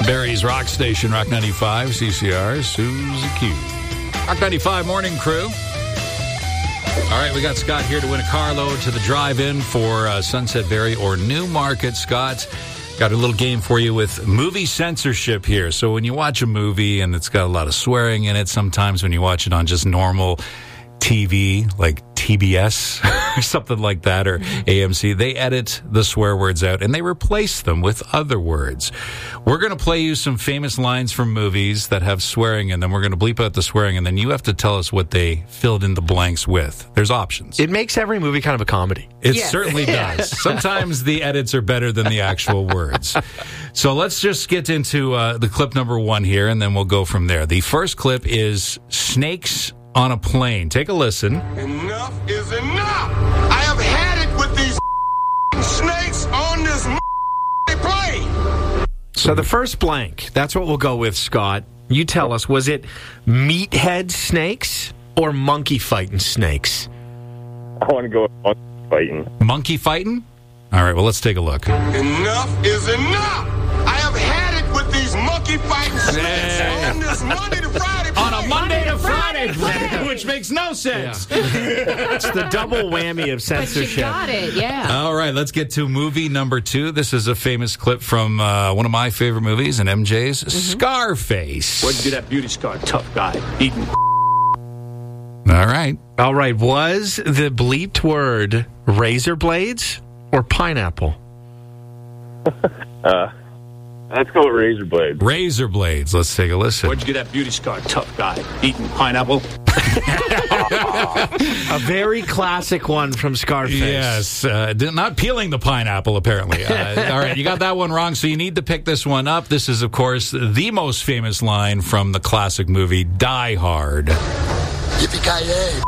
Barrie's Rock Station, Rock 95, CCR, Suzy Q. Rock 95 Morning Crew. All right, we got Scott here to win a carload to the drive-in for Sunset Barrie or Newmarket. Scott, got a little game for you with movie censorship here. So when you watch a movie and it's got a lot of swearing in it, sometimes when you watch it on just normal TV, like TBS or something like that, or AMC, they edit the swear words out and they replace them with other words. We're going to play you some famous lines from movies that have swearing in them. We're going to bleep out the swearing, and then you have to tell us what they filled in the blanks with. There's options. It makes every movie kind of a comedy. It certainly does. Sometimes the edits are better than the actual words. So let's just get into the clip number one here, and then we'll go from there. The first clip is Snakes on a Plane. Take a listen. Enough is enough. I have had it with these snakes on this plane. So the first blank, that's what we'll go with, Scott. You tell us, was it meathead snakes or monkey fighting snakes? I want to go with monkey fighting. Monkey fighting? All right, well, let's take a look. Enough is enough. I have had it with these monkey fighting snakes on this Monday to Friday plane. On a Monday to Friday plane, which makes no sense. It's the double whammy of censorship. But you got it, yeah. All right, let's get to movie number two. This is a famous clip from one of my favorite movies and MJ's, Scarface. Where'd you get that beauty scar? Tough guy. Eating. All right. All right, was the bleeped word razor blades or pineapple? Let's go with razor blades. Razor blades. Let's take a listen. Where'd you get that beauty scar? Tough guy. Eating pineapple. A very classic one from Scarface. Yes. Not peeling the pineapple, apparently. All right, you got that one wrong, so you need to pick this one up. This is, of course, the most famous line from the classic movie Die Hard. Yippee-ki-yay.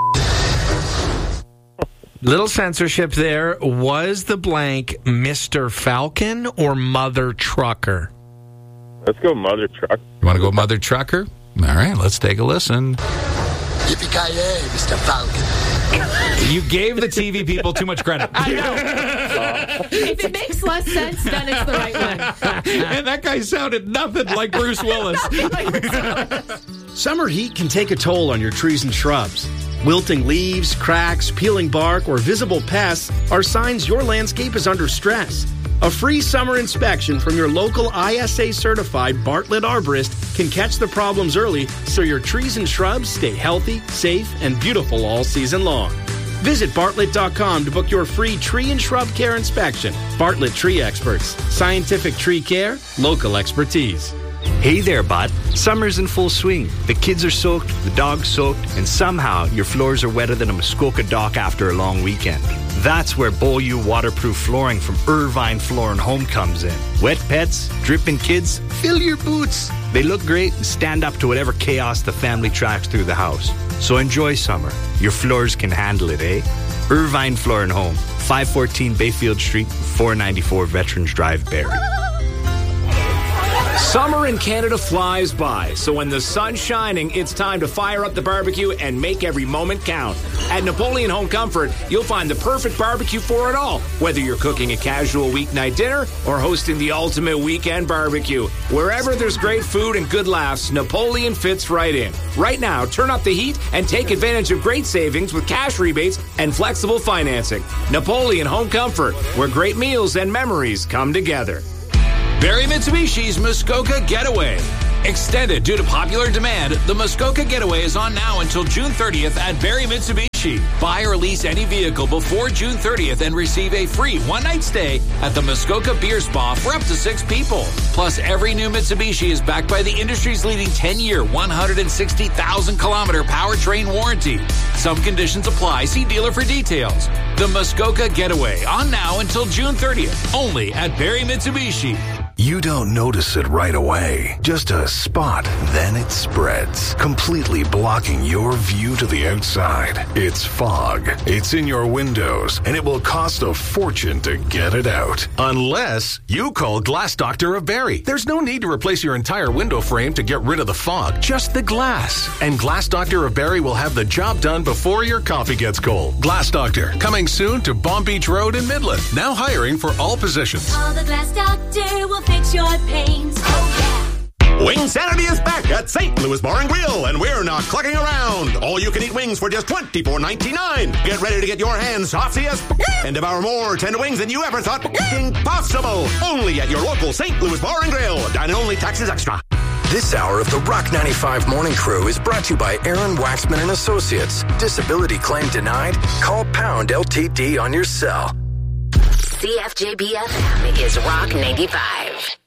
Little censorship there. Was the blank Mr. Falcon or Mother Trucker? Let's go Mother Truck. You want to go Mother Trucker? All right, let's take a listen. Yippee-ki-yay, Mr. Falcon. You gave the TV people too much credit. I know. If it makes less sense, then it's the right one. And that guy sounded nothing like Bruce Willis. Summer heat can take a toll on your trees and shrubs. Wilting leaves, cracks, peeling bark, or visible pests are signs your landscape is under stress. A free summer inspection from your local ISA-certified Bartlett arborist can catch the problems early so your trees and shrubs stay healthy, safe, and beautiful all season long. Visit Bartlett.com to book your free tree and shrub care inspection. Bartlett Tree Experts. Scientific tree care, local expertise. Hey there, bud. Summer's in full swing. The kids are soaked, the dog's soaked, and somehow your floors are wetter than a Muskoka dock after a long weekend. That's where Beaulieu waterproof flooring from Irvine Floor and Home comes in. Wet pets, dripping kids, fill your boots. They look great and stand up to whatever chaos the family tracks through the house. So enjoy summer. Your floors can handle it, eh? Irvine Floor and Home, 514 Bayfield Street, 494 Veterans Drive, Barrie. Summer in Canada flies by, so when the sun's shining, it's time to fire up the barbecue and make every moment count. At Napoleon Home Comfort, you'll find the perfect barbecue for it all, whether you're cooking a casual weeknight dinner or hosting the ultimate weekend barbecue. Wherever there's great food and good laughs, Napoleon fits right in. Right now, turn up the heat and take advantage of great savings with cash rebates and flexible financing. Napoleon Home Comfort, where great meals and memories come together. Barrie Mitsubishi's Muskoka Getaway. Extended due to popular demand, the Muskoka Getaway is on now until June 30th at Barrie Mitsubishi. Buy or lease any vehicle before June 30th and receive a free one-night stay at the Muskoka Beer Spa for up to 6 people. Plus, every new Mitsubishi is backed by the industry's leading 10-year, 160,000-kilometer powertrain warranty. Some conditions apply. See dealer for details. The Muskoka Getaway, on now until June 30th, only at Barrie Mitsubishi. You don't notice it right away. Just a spot, then it spreads, completely blocking your view to the outside. It's fog. It's in your windows, and it will cost a fortune to get it out. Unless you call Glass Doctor of Barrie. There's no need to replace your entire window frame to get rid of the fog, just the glass. And Glass Doctor of Barrie will have the job done before your coffee gets cold. Glass Doctor, coming soon to Bomb Beach Road in Midland. Now hiring for all positions. Call the Glass Doctor, we'll fix your pains. Wingsanity is back at St. Louis Bar and Grill, and we're not clucking around. All you can eat wings for just $24.99. Get ready to get your hands saucy as and devour more tender wings than you ever thought possible. Only at your local St. Louis Bar and Grill. Dine only, taxes extra. This hour of the Rock 95 Morning Crew is brought to you by Aaron Waxman and Associates. Disability claim denied? Call Pound LTD on your cell. CFJBFM is Rock 95.